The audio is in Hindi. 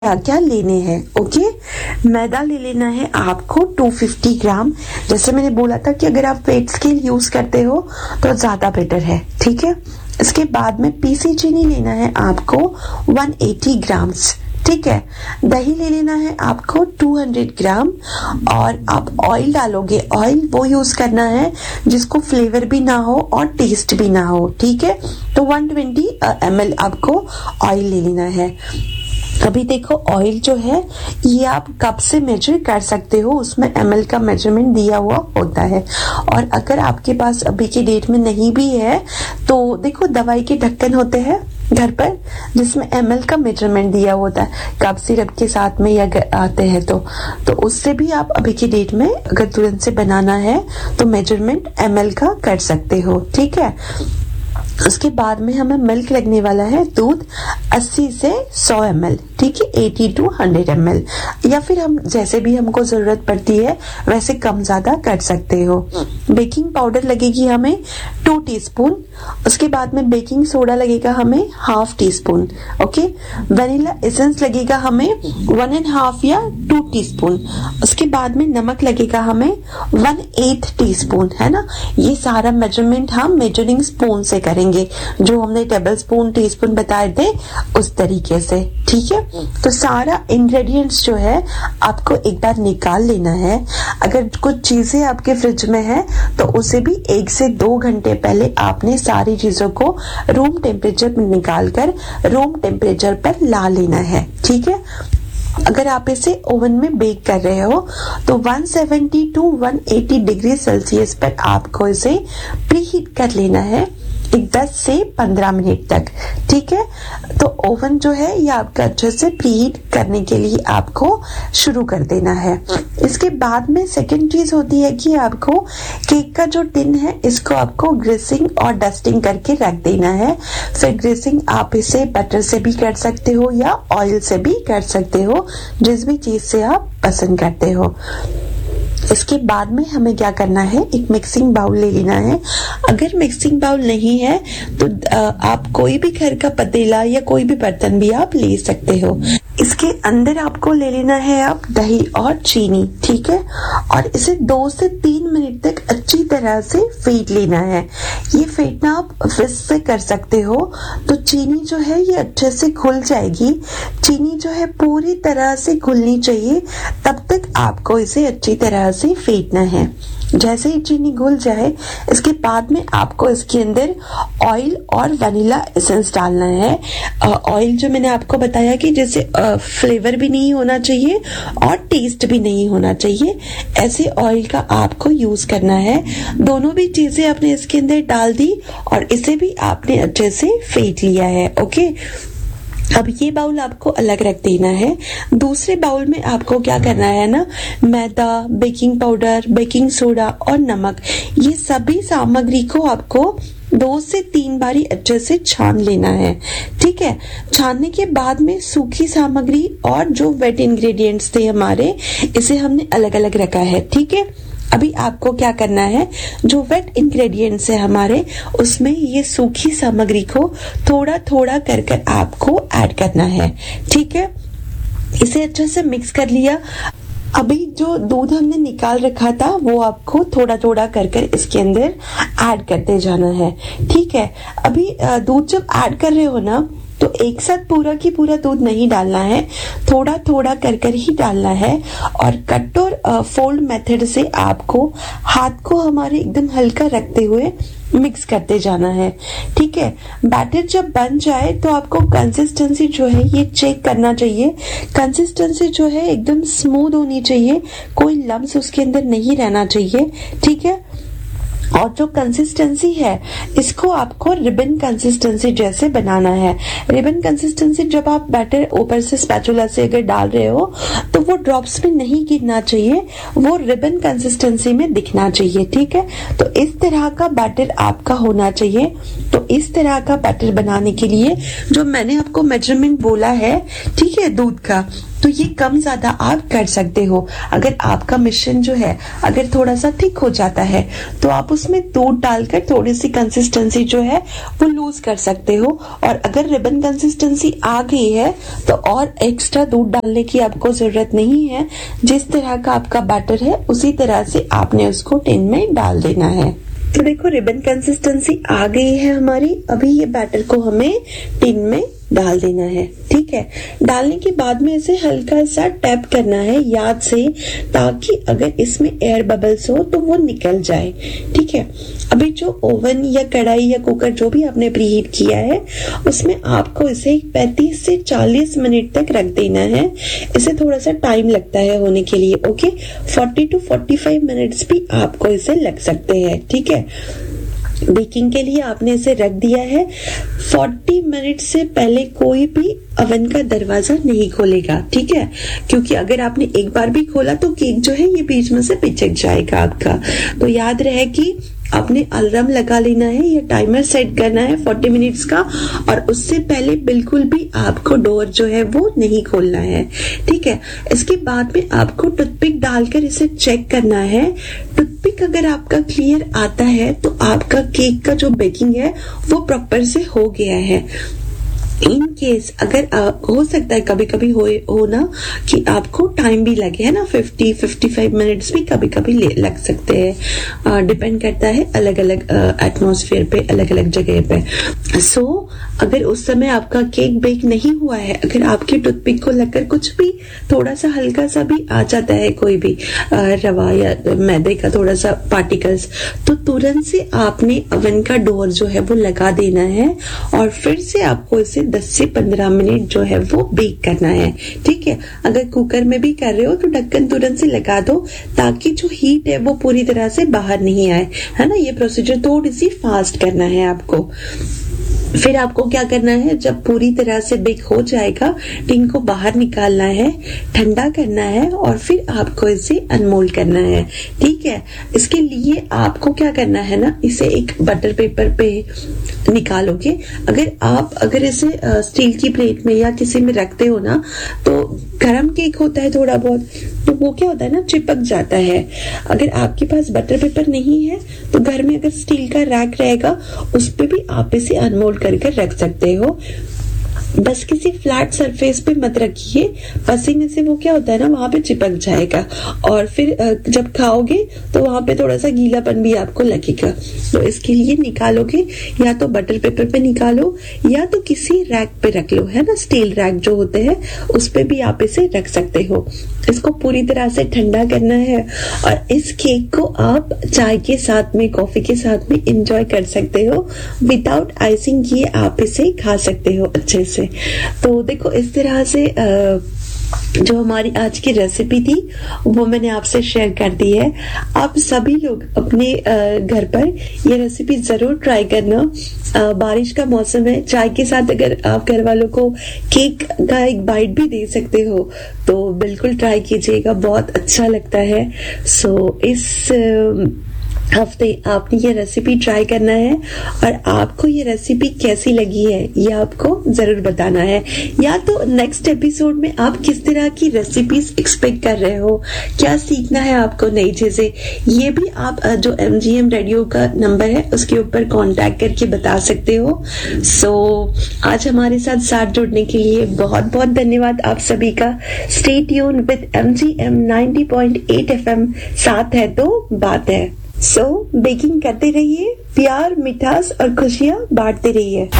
क्या क्या लेने हैं। ओके, मैदा ले लेना है आपको 250 ग्राम। जैसे मैंने बोला था कि अगर आप वेट स्केल यूज करते हो तो ज्यादा बेटर है, ठीक है। इसके बाद में पीसी चीनी लेना है आपको 180 ग्राम्स, ठीक है। दही ले लेना है आपको 200 ग्राम और आप ऑयल डालोगे, ऑयल वो यूज करना है जिसको फ्लेवर भी ना हो और टेस्ट भी ना हो, ठीक है। तो 120 ml आपको ऑयल ले लेना है। अभी देखो ऑयल जो है ये आप कप से मेजर कर सकते हो, उसमें ml का मेजरमेंट दिया हुआ होता है। और अगर आपके पास अभी के डेट में नहीं भी है तो देखो दवाई के ढक्कन होते हैं घर पर जिसमें ml का मेजरमेंट दिया होता है, कप सिरप के साथ में या आते हैं तो उससे भी आप अभी की डेट में अगर तुरंत से बनाना है तो मेजरमेंट ml का कर सकते हो, ठीक है। उसके बाद में हमें मिल्क लगने वाला है, दूध 80 से 100 ml, ठीक है, 80 to 100 ml, या फिर हम जैसे भी हमको जरूरत पड़ती है वैसे कम ज्यादा कर सकते हो। बेकिंग पाउडर लगेगी हमें 2 टीस्पून। उसके बाद में बेकिंग सोडा लगेगा हमें 1/2 टीस्पून, ओके। वनीला एसेंस लगेगा हमें 1.5 या 2 टीस्पून। उसके बाद में नमक लगेगा हमें 1/8 टीस्पून, है ना। ये सारा मेजरमेंट हम मेजरिंग स्पून से करेंगे, जो हमने टेबल स्पून टीस्पून बताए थे उस तरीके से, ठीक है। तो सारा इंग्रेडिएंट्स जो है आपको एक बार निकाल लेना है। अगर कुछ चीजें आपके फ्रिज में है तो उसे भी 1 से 2 घंटे पहले आपने सारी चीजों को रूम टेम्परेचर पर निकालकर रूम टेम्परेचर पर ला लेना है, ठीक है। अगर आप इसे ओवन में बेक कर रहे हो तो 170 टू 180 डिग्री सेल्सियस पर आपको इसे प्रीहीट कर लेना है 10 से 15 मिनट तक, ठीक है। तो ओवन जो है ये आपका अच्छे से प्रीहीट करने के लिए आपको शुरू कर देना है। इसके बाद में सेकंड चीज होती है कि आपको केक का जो टिन है इसको आपको ग्रीसिंग और डस्टिंग करके रख देना है। फिर ग्रीसिंग आप इसे बटर से भी कर सकते हो या ऑयल से भी कर सकते हो, जिस भी चीज से आप पसंद करते हो। इसके बाद में हमें क्या करना है, एक मिक्सिंग बाउल ले लेना है। अगर मिक्सिंग बाउल नहीं है तो आप कोई भी घर का पतीला या कोई भी बर्तन भी आप ले सकते हो। इसके अंदर आपको ले लेना है आप दही और चीनी, ठीक है, और इसे 2 से 3 मिनट तक अच्छी तरह से फेंट लेना है। ये फेंटना आप विस्क से कर सकते हो तो चीनी जो है ये अच्छे से घुल जाएगी। चीनी जो है पूरी तरह से घुलनी चाहिए, तब तक आपको इसे अच्छी तरह से फेंटना है। जैसे ही चीनी घुल जाए इसके बाद में आपको इसके अंदर ऑयल और वनीला एसेंस डालना है। ऑयल जो मैंने आपको बताया कि जैसे फ्लेवर भी नहीं होना चाहिए और टेस्ट भी नहीं होना चाहिए, ऐसे ऑयल का आपको यूज करना है। दोनों भी चीजें आपने इसके अंदर डाल दी और इसे भी आपने अच्छे से फेंट लिया है, ओके। अब ये बाउल आपको अलग रख देना है। दूसरे बाउल में आपको क्या करना है ना, मैदा, बेकिंग पाउडर, बेकिंग सोडा और नमक, ये सभी सामग्री को आपको 2 से 3 बारी अच्छे से छान लेना है, ठीक है। छानने के बाद में सूखी सामग्री और जो वेट इंग्रेडिएंट्स थे हमारे, इसे हमने अलग अलग रखा है, ठीक है। अभी आपको क्या करना है, जो वेट इंग्रेडिएंट्स है हमारे उसमें ये सूखी सामग्री को थोड़ा थोड़ा कर कर आपको ऐड करना है, ठीक है। इसे अच्छे से मिक्स कर लिया। अभी जो दूध हमने निकाल रखा था वो आपको थोड़ा थोड़ा कर कर इसके अंदर ऐड करते जाना है, ठीक है। अभी दूध जब ऐड कर रहे हो ना तो एक साथ पूरा की पूरा दूध नहीं डालना है, थोड़ा थोड़ा कर कर ही डालना है। और कट और फोल्ड मेथड से आपको हाथ को हमारे एकदम हल्का रखते हुए मिक्स करते जाना है, ठीक है। बैटर जब बन जाए तो आपको कंसिस्टेंसी जो है ये चेक करना चाहिए। कंसिस्टेंसी जो है एकदम स्मूथ होनी चाहिए, कोई लम्स उसके अंदर नहीं रहना चाहिए, ठीक है। और जो कंसिस्टेंसी है इसको आपको रिबन कंसिस्टेंसी जैसे बनाना है। रिबन कंसिस्टेंसी जब आप बैटर ऊपर से स्पैचुला से अगर डाल रहे हो तो वो ड्रॉप्स में नहीं गिरना चाहिए, वो रिबन कंसिस्टेंसी में दिखना चाहिए, ठीक है। तो इस तरह का बैटर आपका होना चाहिए। तो इस तरह का बैटर बनाने के लिए जो मैंने आपको मेजरमेंट बोला है, ठीक है, दूध का, तो ये कम ज्यादा आप कर सकते हो। अगर आपका मिश्रण जो है अगर थोड़ा सा थिक हो जाता है तो आप उसमें दूध डालकर थोड़ी सी कंसिस्टेंसी जो है वो लूज कर सकते हो, और अगर रिबन कंसिस्टेंसी आ गई है तो और एक्स्ट्रा दूध डालने की आपको जरूरत नहीं है। जिस तरह का आपका बैटर है उसी तरह से आपने उसको टिन में डाल देना है। तो देखो रिबन कंसिस्टेंसी आ गई है हमारी। अभी ये बैटर को हमें टिन में डाल देना है। ठीक है, डालने के बाद में इसे हल्का सा टैप करना है याद से, ताकि अगर इसमें एयर बबल्स हो तो वो निकल जाए। ठीक है, अभी जो ओवन या कढ़ाई या कुकर जो भी आपने प्रीहीट किया है उसमें आपको इसे 35 से 40 मिनट तक रख देना है। इसे थोड़ा सा टाइम लगता है होने के लिए। ओके, 40 to 45 मिनट्स भी आपको इसे लग सकते हैं। ठीक है, बेकिंग के लिए आपने इसे रख दिया है। 40 मिनट से पहले कोई भी ओवन का दरवाजा नहीं खोलेगा। ठीक है, क्योंकि अगर आपने एक बार भी खोला तो केक जो है ये बीच में से पिचक जाएगा आपका। तो याद रहे कि आपने अलार्म लगा लेना है या टाइमर सेट करना है 40 मिनट्स का, और उससे पहले बिल्कुल भी आपको डोर जो है वो नहीं खोलना है। ठीक है, इसके बाद में आपको टूथपिक डालकर इसे चेक करना है। टूथपिक अगर आपका क्लियर आता है तो आपका केक का जो बेकिंग है वो प्रॉपर से हो गया है। इन केस अगर हो सकता है कभी कभी हो ना कि आपको टाइम भी लगे, है ना, 50-55 मिनट्स भी कभी कभी लग सकते हैं। डिपेंड करता है अलग अलग एटमॉस्फेयर पे, अलग अलग जगह पे। सो अगर उस समय आपका केक बेक नहीं हुआ है, अगर आपके टूथपिक को लगकर कुछ भी थोड़ा सा हल्का सा भी आ जाता है, कोई भी रवा या मैदे का थोड़ा सा पार्टिकल्स, तो तुरंत से आपने ओवन का डोर जो है वो लगा देना है और फिर से आपको इसे 10 से 15 मिनट जो है वो बेक करना है। ठीक है, अगर कुकर में भी कर रहे हो तो ढक्कन तुरंत से लगा दो ताकि जो हीट है वो पूरी तरह से बाहर नहीं आए, है ना। ये प्रोसीजर थोड़ी सी फास्ट करना है आपको। फिर आपको क्या करना है, जब पूरी तरह से बेक हो जाएगा, टिन को बाहर निकालना है, ठंडा करना है और फिर आपको इसे अनमोल्ड करना है। ठीक है, इसके लिए आपको क्या करना है ना, इसे एक बटर पेपर पे निकालोगे। अगर इसे स्टील की प्लेट में या किसी में रखते हो ना, तो गरम केक होता है थोड़ा बहुत, तो वो क्या होता है ना, चिपक जाता है। अगर आपके पास बटर पेपर नहीं है तो घर में अगर स्टील का रैक रहेगा उस पे भी आप इसे अनमोल्ड करके रख सकते हो। बस किसी फ्लैट सरफेस पे मत रखिए, पसीने से वो क्या होता है ना, वहां पे चिपक जाएगा और फिर जब खाओगे तो वहां पे थोड़ा सा गीलापन भी आपको लगेगा। तो इसके लिए निकालोगे या तो बटर पेपर पे निकालो या तो किसी रैक पे रख लो, है ना, स्टील रैक जो होते हैं उस पे भी आप इसे रख सकते हो। इसको पूरी तरह से ठंडा करना है और इस केक को आप चाय के साथ में, कॉफी के साथ में एंजॉय कर सकते हो। विदाउट आइसिंग किए आप इसे खा सकते हो अच्छे से। तो देखो इस तरह से जो हमारी आज की रेसिपी थी वो मैंने आपसे शेयर कर दी है। आप सभी लोग अपने घर पर ये रेसिपी जरूर ट्राई करना। बारिश का मौसम है, चाय के साथ अगर आप घर वालों को केक का एक बाइट भी दे सकते हो तो बिल्कुल ट्राई कीजिएगा, बहुत अच्छा लगता है। सो इस हफ्ते आपने ये रेसिपी ट्राई करना है और आपको ये रेसिपी कैसी लगी है ये आपको जरूर बताना है। या तो नेक्स्ट एपिसोड में आप किस तरह की रेसिपीज एक्सपेक्ट कर रहे हो, क्या सीखना है आपको नई चीजें, ये भी आप जो MGM रेडियो का नंबर है उसके ऊपर कांटेक्ट करके बता सकते हो। सो आज हमारे साथ जुड़ने के लिए बहुत बहुत धन्यवाद आप सभी का। Stay tuned with MGM 90.8 FM, साथ है तो बात है। सो बेकिंग करते रहिए, प्यार, मिठास और खुशियां बांटते रहिए।